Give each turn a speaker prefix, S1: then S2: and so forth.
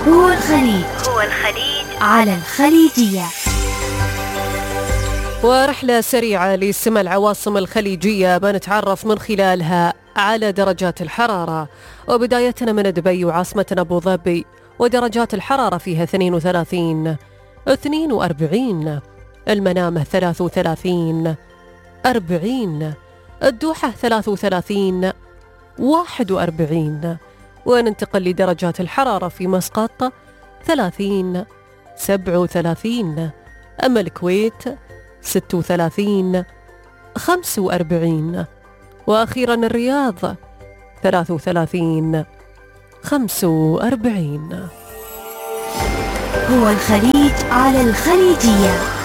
S1: هو الخليج على الخليجية.
S2: ورحلة سريعة لسمع العواصم الخليجية بنتعرف من خلالها على درجات الحرارة، وبدايتنا من دبي وعاصمتنا أبو ظبي، ودرجات الحرارة فيها 32 42، المنامة 33 40، الدوحة 33 41. وننتقل لدرجات الحرارة في مسقط 30 37، أما الكويت 36 45، وأخيرا الرياض 33 45.
S1: هو الخليج على الخليجية.